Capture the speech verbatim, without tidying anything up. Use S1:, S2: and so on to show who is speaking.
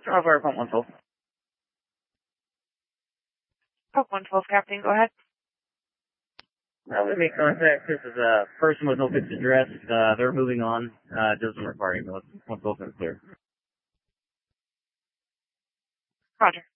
S1: Charles Air Pump one twelve.
S2: Pump one twelve, Captain, go ahead.
S1: Uh, we make contact. This is a person with no fixed address. Uh, they're moving on. Uh, doesn't require ambulance. one twelve is clear.
S2: Roger.